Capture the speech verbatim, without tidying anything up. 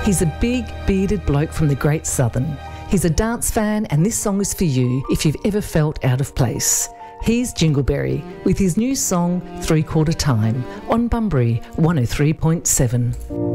He's a big, bearded bloke from the Great Southern. He's a dance fan, and this song is for you if you've ever felt out of place. Here's Jingleberry with his new song, Three Quarter Time, on Bunbury one oh three point seven.